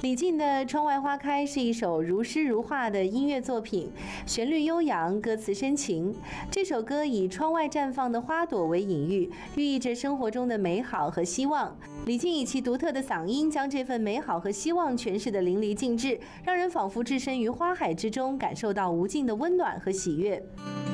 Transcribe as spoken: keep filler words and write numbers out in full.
李静的《窗外花开》是一首如诗如画的音乐作品，旋律悠扬，歌词深情。这首歌以窗外绽放的花朵为隐喻，寓意着生活中的美好和希望。李静以其独特的嗓音，将这份美好和希望诠释得淋漓尽致，让人仿佛置身于花海之中，感受到无尽的温暖和喜悦。